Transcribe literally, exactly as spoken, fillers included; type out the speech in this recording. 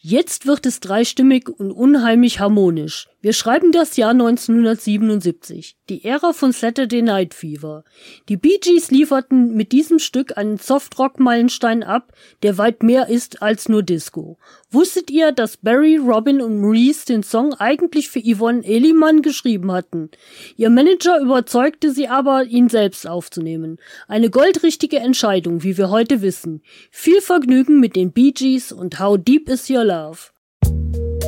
Jetzt wird es dreistimmig und unheimlich harmonisch. Wir schreiben das Jahr neunzehnhundertsiebenundsiebzig, die Ära von Saturday Night Fever. Die Bee Gees lieferten mit diesem Stück einen Softrock-Meilenstein ab, der weit mehr ist als nur Disco. Wusstet ihr, dass Barry, Robin und Maurice den Song eigentlich für Yvonne Elliman geschrieben hatten? Ihr Manager überzeugte sie aber, ihn selbst aufzunehmen. Eine goldrichtige Entscheidung, wie wir heute wissen. Viel Vergnügen mit den Bee Gees und How Deep Is Your Love?